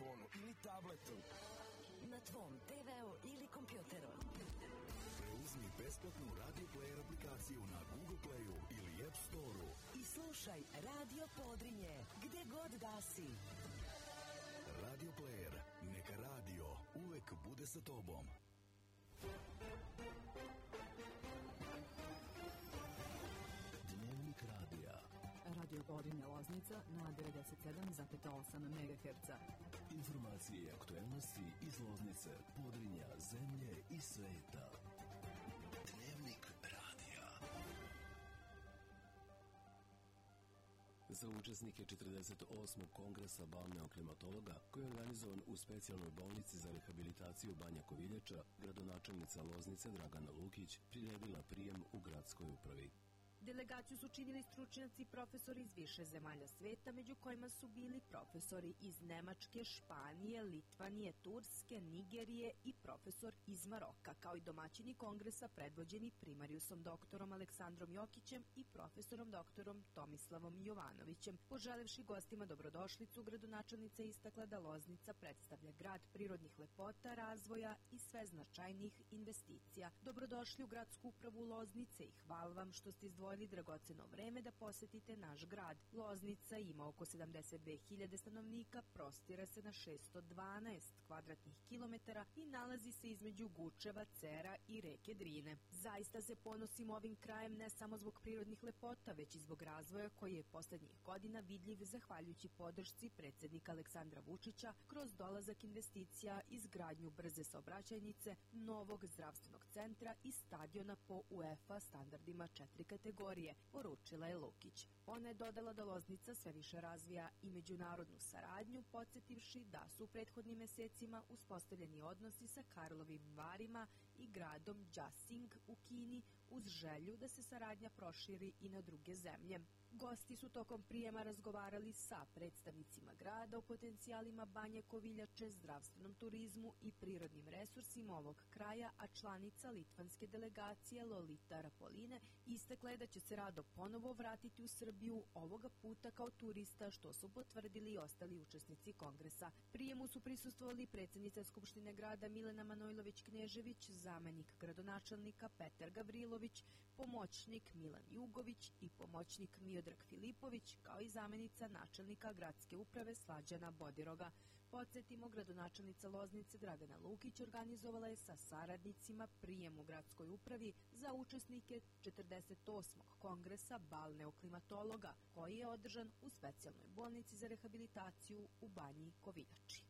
telefonu ili tabletu, na tvom TV-u ili kompjuteru. Preuzmi besplatnu Radio Player aplikaciju na Google Playu ili App Storeu i slušaj Radio Podrinje gde god da si. Radio Player, neka radio uvek bude sa tobom. Dnevnik radija. Radio Podrinje Loznica na 97,8 MHz. Informacije i aktuelnosti iz Loznice, Podrinja, zemlje i sveta. Dnevnik radija. Za učesnike 48. kongresa balneoklimatologa, koji je organizovan u specijalnoj bolnici za rehabilitaciju Banja Koviljača, gradonačelnica Loznice Dragana Lukić priredila prijem u gradskoj upravi. Delegaciju su činili stručnjaci i profesori iz više zemalja sveta, među kojima su bili profesori iz Nemačke, Španije, Litvanije, Turske, Nigerije i profesor iz Maroka, kao i domaćini kongresa predvođeni primarijusom doktorom Aleksandrom Jokićem i profesorom doktorom Tomislavom Jovanovićem. Poželevši gostima dobrodošlicu, gradonačelnica istakla da Loznica predstavlja grad prirodnih lepota, razvoja i sve značajnijih investicija. Dobrodošli u gradsku upravu Loznice i hvala vam što ste izdvojili dragoceno vreme da posetite naš grad. Loznica ima oko 72.000 stanovnika, prostire se na 612 kvadratnih kilometara i nalazi se između Gučeva, Cera i reke Drine. Zaista se ponosimo ovim krajem ne samo zbog prirodnih lepota, već i zbog razvoja koji je poslednjih godina vidljiv zahvaljujući podršci predsjednika Aleksandra Vučića kroz dolazak investicija, izgradnju brze saobraćajnice, novog zdravstvenog centra i stadiona po UEFA standardima 4 kategorije, poručila je Lukić. Ona je dodala da Loznica sve više razvija i međunarodnu saradnju, podsjetivši da su u prethodnim mesecima uspostavljeni odnosi sa Karlovim Varima i gradom Jiaxing u Kini uz želju da se saradnja proširi i na druge zemlje. Gosti su tokom prijema razgovarali sa predstavnicima grada o potencijalima Banje Koviljače, zdravstvenom turizmu i prirodnim resursima ovog kraja, a članica litvanske delegacije Lolita Rapoline istakla je da će se rado ponovo vratiti u Srbiju, ovoga puta kao turista, što su potvrdili i ostali učesnici kongresa. Prijemu su prisustvovali predsjednica Skupštine grada Milena Manojlović-Knežević, zamenik gradonačelnika Petar Gavrilović, pomoćnik Milan Jugović i pomoćnik Miodrag Filipović, kao i zamenica načelnika gradske uprave Slađana Bodiroga. Podsjetimo, gradonačelnica Loznice Dragana Lukić organizovala je sa saradnicima prijem u gradskoj upravi za učesnike 48. kongresa balneoklimatologa, koji je održan u specijalnoj bolnici za rehabilitaciju u Banji Koviljači.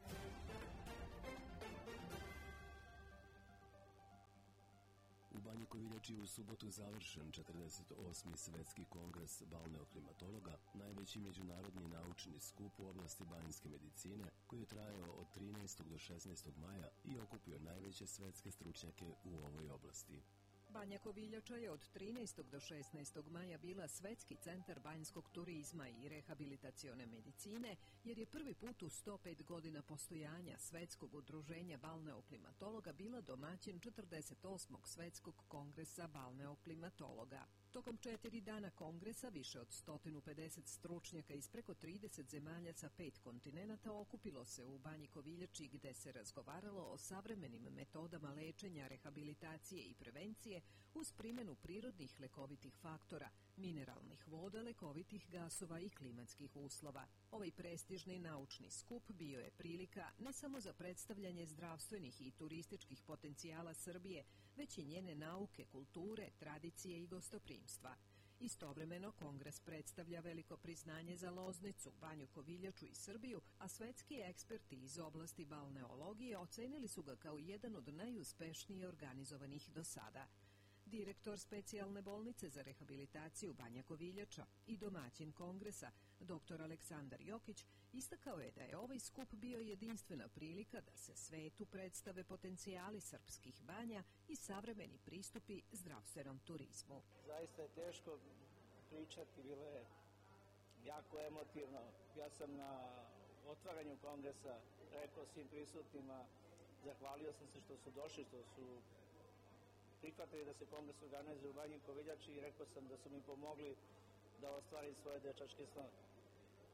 U Banji Koviljači je u subotu završen 48. svetski kongres balneoklimatologa, najveći međunarodni naučni skup u oblasti banjske medicine, koji je trajao od 13. do 16. maja i okupio najveće svetske stručnjake u ovoj oblasti. Banja Koviljača je od 13. do 16. maja bila svetski centar banjskog turizma i rehabilitacione medicine, jer je prvi put u 105 godina postojanja Svetskog udruženja balneoklimatologa bila domaćin 48. svetskog kongresa balneoklimatologa. Tokom 4 dana kongresa više od 150 stručnjaka iz preko 30 zemalja sa 5 kontinenata okupilo se u Banji Koviljači, gde se razgovaralo o savremenim metodama lečenja, rehabilitacije i prevencije uz primjenu prirodnih lekovitih faktora, mineralnih voda, lekovitih gasova i klimatskih uslova. Ovaj prestižni naučni skup bio je prilika ne samo za predstavljanje zdravstvenih i turističkih potencijala Srbije, već i njene nauke, kulture, tradicije i gostoprimstva. Istovremeno, kongres predstavlja veliko priznanje za Loznicu, Banju Koviljaču i Srbiju, a svetski eksperti iz oblasti balneologije ocenili su ga kao jedan od najuspešnije organizovanih do sada. Direktor specijalne bolnice za rehabilitaciju Banja Koviljača i domaćin kongresa, dr. Aleksandar Jokić, istakao je da je ovaj skup bio jedinstvena prilika da se svetu predstave potencijali srpskih banja i savremeni pristupi zdravstvenom turizmu. Zaista je teško pričati, bilo je jako emotivno. Ja sam na otvaranju kongresa rekao svim prisutnima, zahvalio sam se što su došli, što su prihvatili da se kongres organizuje u Banji Koviljači i rekao sam da su mi pomogli da ostvarim svoje dečačke snove.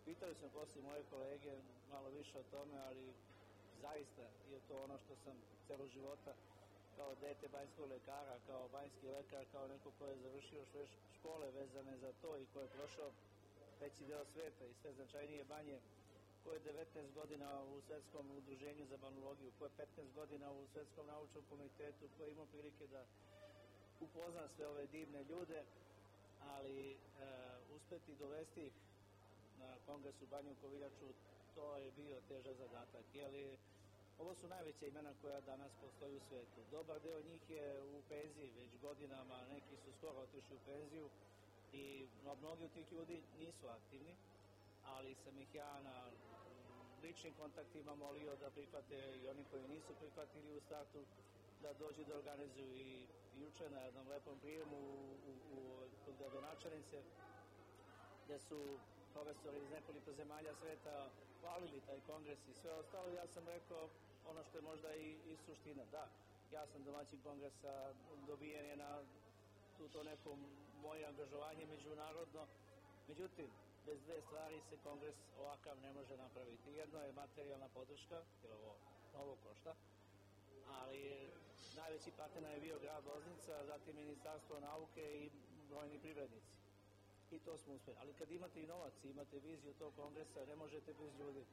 Pitali smo poslije moje kolege malo više o tome, ali zaista je to ono što sam celo života kao dete banjskog lekara, kao banjski lekar, kao neko ko je završio škole vezane za to i ko je prošao veći deo sveta i sve značajnije banje, ko je 19 godina u Svetskom udruženju za balneologiju, ko je 15 godina u Svetskom naučnom komitetu, ko je imao prilike da upozna sve ove divne ljude, ali uspeti dovesti ih na kongres u Banju Koviljaču, to je bio težak zadatak. Ovo su najveća imena koja danas postoji u svetu. Dobar deo njih je u penziji već godinama, neki su skoro otišli u penziju i mnogi od tih ljudi nisu aktivni, ali sam ih ja na ličnim kontaktima molio da prihvate i oni koji nisu prihvatili u startu da dođu da organizuju i juče na jednom lepom prijemu kod gradonačelnice gde su profesori iz nekoliko zemalja sveta hvalili taj kongres i sve ostalo. Ja sam rekao ono što je možda i suština. Da, ja sam domaćin kongresa, dobijen je na to neko moje angažovanje međunarodno. Međutim, bez dve stvari se kongres ovakav ne može napraviti. Jedno je materijalna podrška, jer ovo mnogo košta, ali najveći partner je bio grad Loznica, zatim Ministarstvo nauke i brojni privrednici. I to smo uspeli. Ali kad imate i novac, imate viziju tog kongresa, ne možete bez ljudi.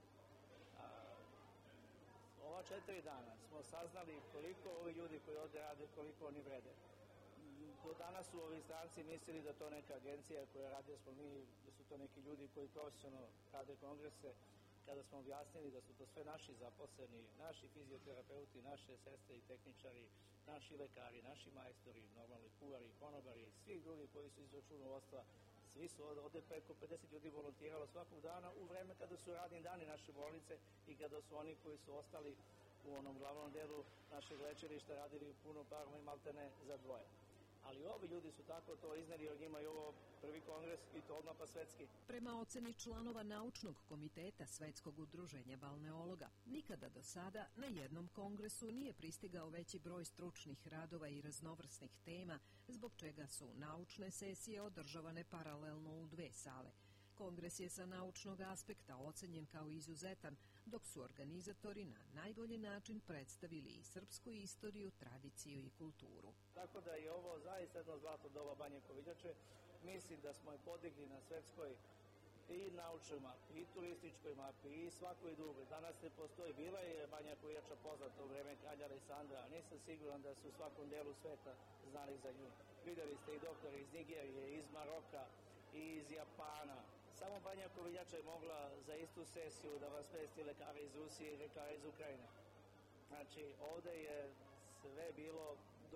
Ova 4 dana smo saznali koliko ovi ljudi koji ovde rade, koliko oni vrede. Do danas su ovi stranci mislili da to neka agencija koja radi, smo mi, da su to neki ljudi koji profesionalno rade kongrese. Kada smo objasnili da su to sve naši zaposleni, naši fizioterapeuti, naše sestre i tehničari, naši lekari, naši majstori, normalni kuvari, konobari, svi drugi koji su iz računovodstva, svi su ovde preko 50 ljudi volontiralo svakog dana u vreme kada su radni dani naše bolnice i kada su oni koji su ostali u onom glavnom delu našeg lečilišta radili puno parama i maltene za dvoje. Ali ovi ljudi su tako to izneli, jer njima je ovo prvi kongres i to odmah pa svetski. Prema oceni članova naučnog komiteta Svetskog udruženja balneologa, nikada do sada na jednom kongresu nije pristigao veći broj stručnih radova i raznovrsnih tema, zbog čega su naučne sesije održavane paralelno u 2 sale. Kongres je sa naučnog aspekta ocenjen kao izuzetan, dok su organizatori na najbolji način predstavili i srpsku istoriju, tradiciju i kulturu. Tako da je ovo zaista jedno zlato doba Banje Koviljače. Mislim da smo je podigli na svetskoj i naučnoj mapi, i turističkoj mapi, i svakoj drugoj. Danas ne postoji, bila je Banja Koviljača poznata u vreme kralja Aleksandra, a nisam siguran da su u svakom delu sveta znali za nju. Videli ste i doktore iz Nigerije, iz Maroka, iz Japana. Samo Banja Koviljača je mogla za istu sesiju da vas presti lekare iz Rusije i lekare iz Ukrajine. Znači, ovde je sve bilo